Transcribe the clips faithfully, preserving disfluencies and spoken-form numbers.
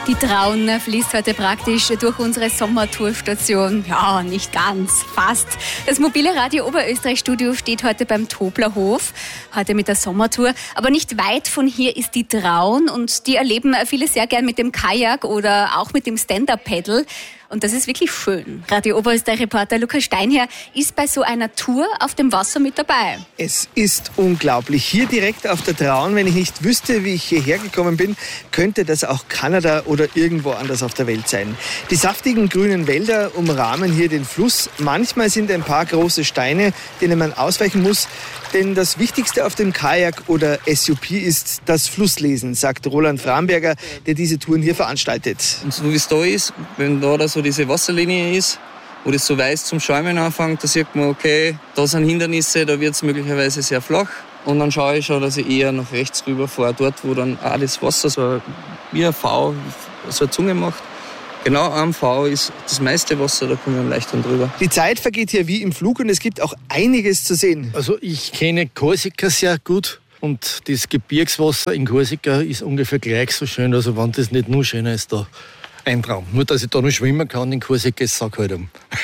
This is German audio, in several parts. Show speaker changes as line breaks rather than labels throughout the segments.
Die Traun fließt heute praktisch durch unsere Sommertourstation. Ja, nicht ganz, fast. Das mobile Radio Oberösterreich-Studio steht heute beim Toblerhof, heute mit der Sommertour. Aber nicht weit von hier ist die Traun und die erleben viele sehr gern mit dem Kajak oder auch mit dem Stand-Up-Paddle. Und das ist wirklich schön. Radio Oberösterreich-Reporter Lukas Steinherr ist bei so einer Tour auf dem Wasser mit dabei.
Es ist unglaublich. Hier direkt auf der Traun, wenn ich nicht wüsste, wie ich hierher gekommen bin, könnte das auch Kanada oder irgendwo anders auf der Welt sein. Die saftigen grünen Wälder umrahmen hier den Fluss. Manchmal sind ein paar große Steine, denen man ausweichen muss. Denn das Wichtigste auf dem Kajak oder S U P ist das Flusslesen, sagt Roland Framberger, der diese Touren hier veranstaltet.
Und so wie es da ist, wenn da, da so diese Wasserlinie ist, wo das so weiß zum Schäumen anfängt, da sieht man, okay, da sind Hindernisse, da wird es möglicherweise sehr flach. Und dann schaue ich schon, dass ich eher nach rechts rüber fahre, dort wo dann auch das Wasser so wie ein V, so eine Zunge macht. Genau am V ist das meiste Wasser, da komme ich am leichteren drüber.
Die Zeit vergeht hier wie im Flug und es gibt auch einiges zu sehen.
Also ich kenne Korsika sehr gut und das Gebirgswasser in Korsika ist ungefähr gleich so schön, also wenn das nicht nur schöner ist, da ein Traum. Nur, dass ich da noch schwimmen kann in Korsika, ist es halt.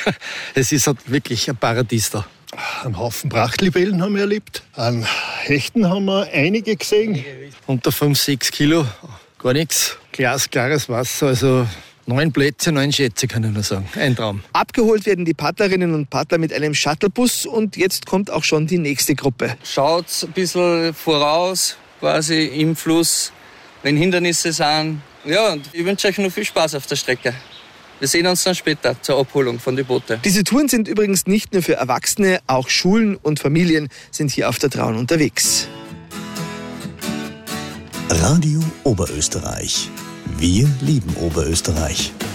Es ist halt wirklich ein Paradies da.
Einen Haufen Prachtlibellen haben wir erlebt, an Hechten haben wir einige gesehen.
Unter fünf, sechs Kilo, gar nichts. Glasklares Wasser, also neun Plätze, neun Schätze, kann ich nur sagen. Ein Traum.
Abgeholt werden die Paddlerinnen und Paddler mit einem Shuttlebus und jetzt kommt auch schon die nächste Gruppe.
Schaut ein bisschen voraus, quasi im Fluss, wenn Hindernisse sind. Ja, und ich wünsche euch noch viel Spaß auf der Strecke. Wir sehen uns dann später zur Abholung von den Booten.
Diese Touren sind übrigens nicht nur für Erwachsene, auch Schulen und Familien sind hier auf der Traun unterwegs.
Radio Oberösterreich. Wir lieben Oberösterreich.